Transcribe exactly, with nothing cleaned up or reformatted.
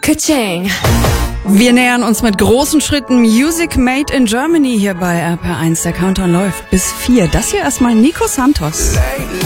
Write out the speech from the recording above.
Ka-ching. Wir nähern uns mit großen Schritten Music Made in Germany hier bei R P R eins. Der Countdown läuft bis vier. Das hier erstmal Nico Santos.